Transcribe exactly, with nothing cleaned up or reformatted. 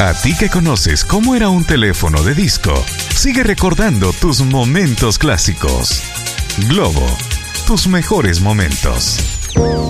A ti que conoces cómo era un teléfono de disco, sigue recordando tus momentos clásicos. Globo, tus mejores momentos.